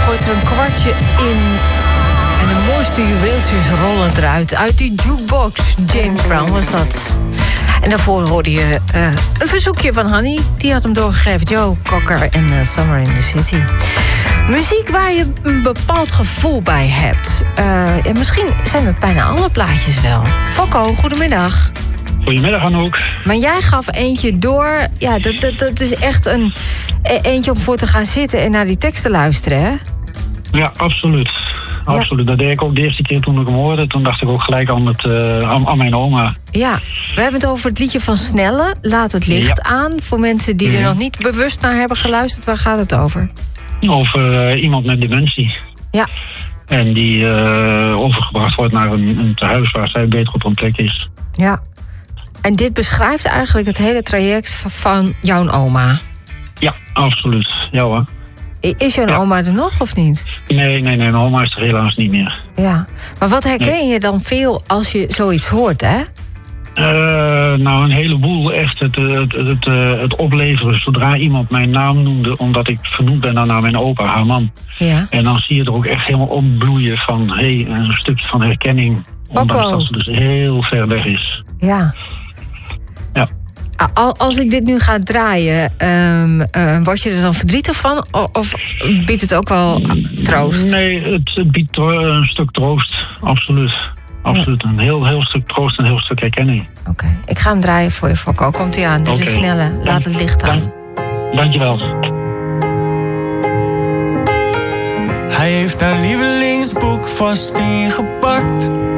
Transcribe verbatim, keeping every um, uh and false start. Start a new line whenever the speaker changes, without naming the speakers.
gooit er een kwartje in. En de mooiste juweeltjes rollen eruit. Uit die jukebox. James Brown was dat. En daarvoor hoorde je uh, een verzoekje van Hanny. Die had hem doorgegeven. Joe Cocker en uh, Summer in the City. Muziek waar je een bepaald gevoel bij hebt. Uh, en misschien zijn dat bijna alle plaatjes wel. Fokko, goedemiddag.
Goedemiddag Anouk.
Maar jij gaf eentje door. Ja, dat, dat, dat is echt een eentje om voor te gaan zitten en naar die tekst te luisteren, hè?
Ja, absoluut. Absoluut. Ja. Dat deed ik ook de eerste keer toen ik hem hoorde. Toen dacht ik ook gelijk aan, het, uh, aan, aan mijn oma.
Ja, we hebben het over het liedje van Snelle. Laat het licht ja. aan. Voor mensen die er ja. nog niet bewust naar hebben geluisterd. Waar gaat het over?
Over uh, iemand met dementie.
Ja.
En die uh, overgebracht wordt naar een, een tehuis waar zij beter op een plek is.
Ja. En dit beschrijft eigenlijk het hele traject van jouw oma.
Ja, absoluut. Ja hoor.
Is jouw ja. oma er nog of niet?
Nee, nee, nee. Mijn oma is er helaas niet meer.
Ja. Maar wat herken nee. je dan veel als je zoiets hoort, hè?
Uh, nou, een heleboel. Echt het, het, het, het, het opleveren. Zodra iemand mijn naam noemde, omdat ik vernoemd ben naar mijn opa, haar man.
Ja.
En dan zie je er ook echt helemaal opbloeien van, hé, hey, een stukje van herkenning.
Fokko.
Ondanks dat ze dus heel ver weg is.
Ja.
Ja.
Als ik dit nu ga draaien, um, uh, word je er dan verdrietig van? Of biedt het ook wel troost?
Nee, het, het biedt een stuk troost. Absoluut. Absoluut. Een heel, heel stuk troost en een heel stuk herkenning.
Oké, okay. Ik ga hem draaien voor je, Fokko. Komt hij aan. Dit okay. is Snelle. Laat Dank, het licht aan.
Dank, dankjewel.
Hij heeft haar lievelingsboek vast ingepakt.